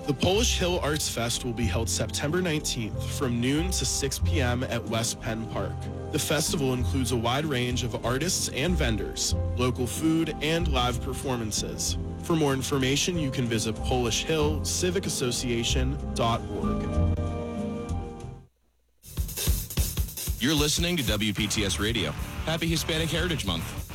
The Polish Hill Arts Fest will be held September 19th from noon to 6 p.m. at West Penn Park. The festival includes a wide range of artists and vendors, local food, and live performances. For more information, you can visit polishhillcivicassociation.org. You're listening to WPTS Radio. Happy Hispanic Heritage Month.